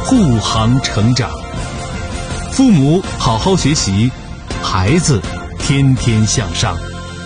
护航成长。父母好好学习，孩子天天向上。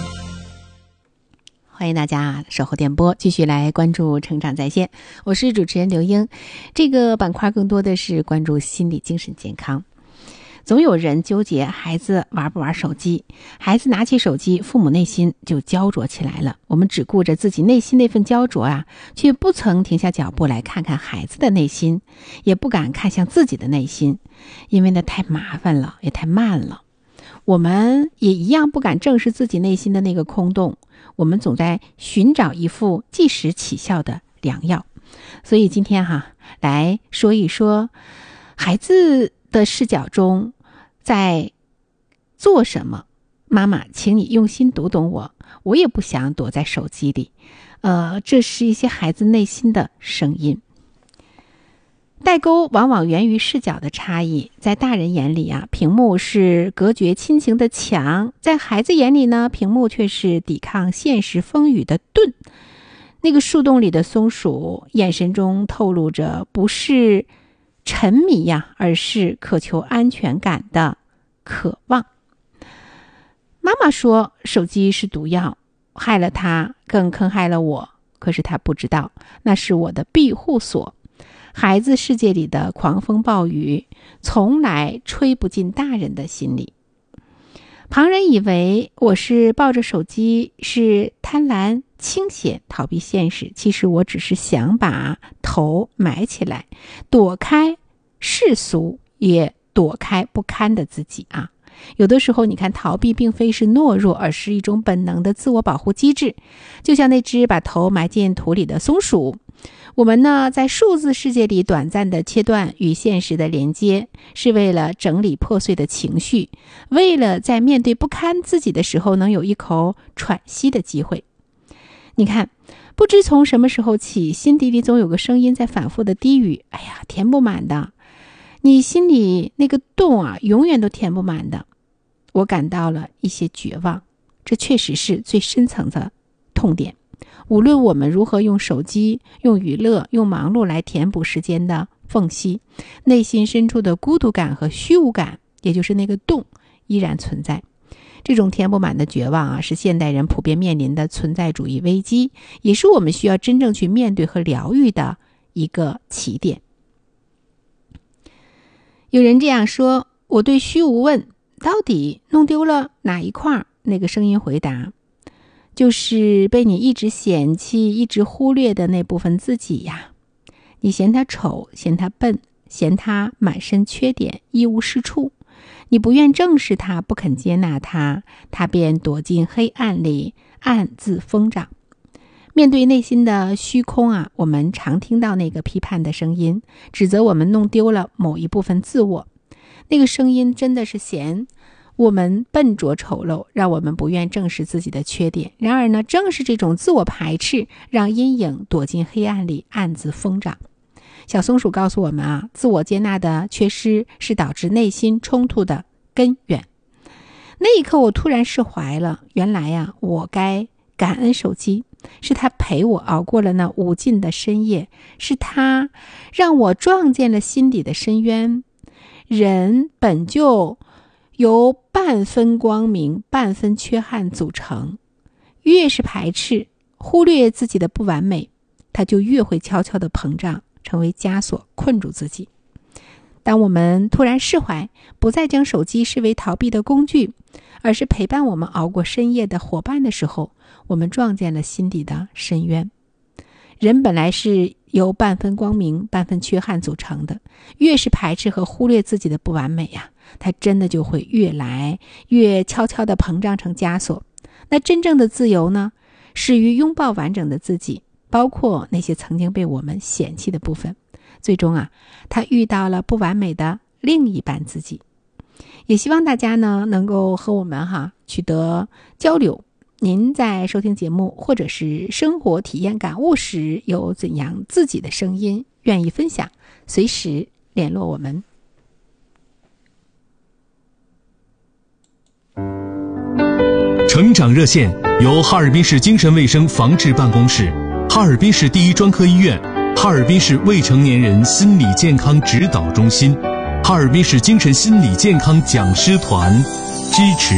欢迎大家守候电波，继续来关注成长在线，我是主持人刘英。这个板块更多的是关注心理精神健康。总有人纠结孩子玩不玩手机，孩子拿起手机，父母内心就焦灼起来了。我们只顾着自己内心那份焦灼啊，却不曾停下脚步来看看孩子的内心，也不敢看向自己的内心，因为那太麻烦了，也太慢了。我们也一样不敢正视自己内心的那个空洞，我们总在寻找一副即时起效的良药。所以今天来说一说孩子的视角中在做什么。妈妈，请你用心读懂我，我也不想躲在手机里。这是一些孩子内心的声音。代沟往往源于视角的差异，在大人眼里屏幕是隔绝亲情的墙，在孩子眼里呢，屏幕却是抵抗现实风雨的盾。那个树洞里的松鼠，眼神中透露着不是沉迷而是渴求安全感的渴望。妈妈说手机是毒药，害了他，更坑害了我，可是他不知道，那是我的庇护所。孩子世界里的狂风暴雨从来吹不进大人的心里。旁人以为我是抱着手机，是贪婪清闲逃避现实，其实我只是想把头埋起来，躲开世俗，也躲开不堪的自己有的时候你看，逃避并非是懦弱，而是一种本能的自我保护机制。就像那只把头埋进土里的松鼠，我们呢，在数字世界里短暂的切断与现实的连接，是为了整理破碎的情绪，为了在面对不堪自己的时候能有一口喘息的机会。你看，不知从什么时候起，心底里总有个声音在反复的低语，哎呀，填不满的，你心里那个洞永远都填不满的。我感到了一些绝望，这确实是最深层的痛点。无论我们如何用手机、用娱乐、用忙碌来填补时间的缝隙，内心深处的孤独感和虚无感，也就是那个洞，依然存在。这种填不满的绝望是现代人普遍面临的存在主义危机，也是我们需要真正去面对和疗愈的一个起点。有人这样说，我对虚无问，到底弄丢了哪一块？那个声音回答，就是被你一直嫌弃、一直忽略的那部分自己呀。你嫌他丑，嫌他笨，嫌他满身缺点，一无是处。你不愿正视他，不肯接纳他，他便躲进黑暗里，暗自疯长。面对内心的虚空我们常听到那个批判的声音，指责我们弄丢了某一部分自我。那个声音真的是嫌我们笨拙丑陋，让我们不愿正视自己的缺点。然而呢，正是这种自我排斥，让阴影躲进黑暗里，暗自疯长。小松鼠告诉我们自我接纳的缺失是导致内心冲突的根源。那一刻我突然释怀了，原来我该感恩手机，是他陪我熬过了那无尽的深夜，是他让我撞见了心底的深渊。人本就由半分光明、半分缺憾组成，越是排斥、忽略自己的不完美，它就越会悄悄地膨胀，成为枷锁，困住自己。当我们突然释怀，不再将手机视为逃避的工具，而是陪伴我们熬过深夜的伙伴的时候，我们撞见了心底的深渊。人本来是由半分光明、半分缺憾组成的，越是排斥和忽略自己的不完美它真的就会越来越悄悄地膨胀成枷锁。那真正的自由呢，始于拥抱完整的自己，包括那些曾经被我们嫌弃的部分。最终他遇到了不完美的另一半自己。也希望大家呢能够和我们取得交流。您在收听节目或者是生活体验感悟时，有怎样自己的声音愿意分享，随时联络我们。 成长热线由哈尔滨市精神卫生防治办公室、哈尔滨市第一专科医院、 哈尔滨市未成年人心理健康指导中心、哈尔滨市精神心理健康讲师团支持。